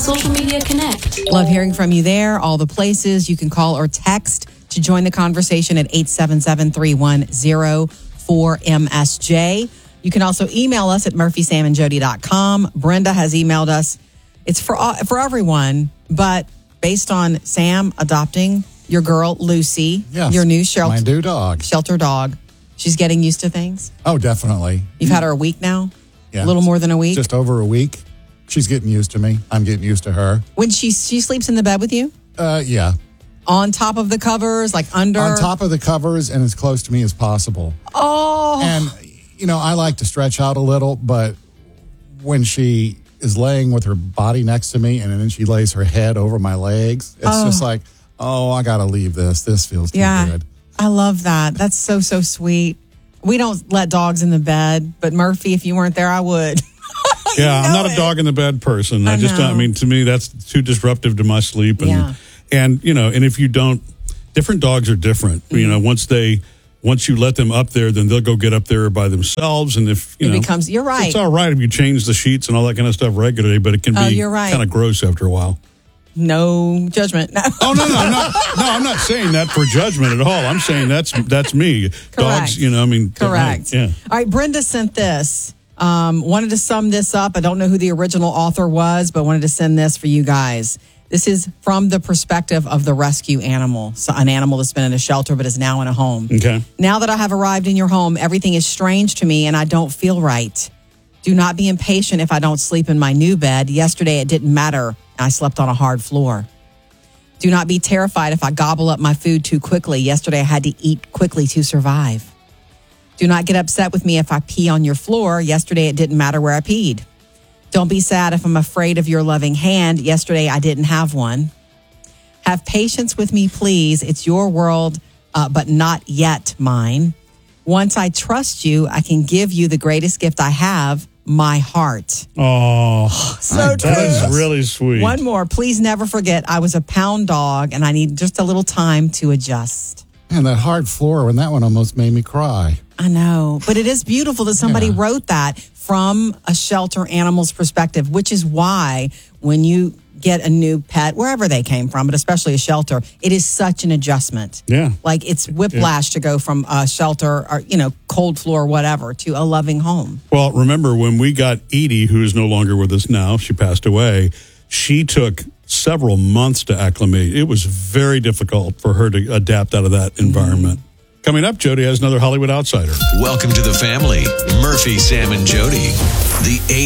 Social Media Connect. Love hearing from you there. All the places you can call or text to join the conversation at 877-310-4MSJ. You can also email us at murphysamandjody.com. Brenda has emailed us. It's for everyone, but based on Sam adopting your girl, Lucy, yes, your new my new dog. shelter dog. She's getting used to things. Oh, definitely. You've had her a week now? Yeah. A little more than a week? Just over a week. She's getting used to me. I'm getting used to her. When she sleeps in the bed with you? Yeah. On top of the covers, like under? On top of the covers and as close to me as possible. Oh. And, I like to stretch out a little, but when she is laying with her body next to me and then she lays her head over my legs, it's just like, I got to leave this. This feels too good. I love that. That's so, so sweet. We don't let dogs in the bed, but Murphy, if you weren't there, I would. Yeah, I'm not a dog in the bed person. I mean, to me, that's too disruptive to my sleep. And, and if you don't, different dogs are different. Mm-hmm. Once you let them up there, then they'll go get up there by themselves. And if, you're right. It's all right if you change the sheets and all that kind of stuff regularly, but it can be kind of gross after a while. No judgment. No. Oh, no, I'm not saying that for judgment at all. I'm saying that's me. Correct. Dogs, Correct. Yeah. All right, Brenda sent this. Wanted to sum this up. I don't know who the original author was, but wanted to send this for you guys. This is from the perspective of the rescue animal. So an animal that's been in a shelter but is now in a home. Okay. Now that I have arrived in your home, everything is strange to me and I don't feel right. Do not be impatient if I don't sleep in my new bed. Yesterday it didn't matter. I slept on a hard floor. Do not be terrified if I gobble up my food too quickly. Yesterday I had to eat quickly to survive. Do not get upset with me if I pee on your floor. Yesterday it didn't matter where I peed. Don't be sad if I'm afraid of your loving hand. Yesterday I didn't have one. Have patience with me, please. It's your world, but not yet mine. Once I trust you, I can give you the greatest gift I have, my heart. Oh, so true. That is really sweet. One more. Please never forget I was a pound dog and I need just a little time to adjust. And that hard floor, when that one almost made me cry. I know, but it is beautiful that somebody wrote that from a shelter animal's perspective, which is why when you get a new pet, wherever they came from, but especially a shelter, it is such an adjustment. Yeah. Like it's whiplash to go from a shelter or, cold floor, whatever, to a loving home. Well, remember when we got Edie, who is no longer with us now, she passed away, she took several months to acclimate. It was very difficult for her to adapt out of that environment. Coming up, Jody has another Hollywood Outsider. Welcome to the family. Murphy, Sam, and Jody. The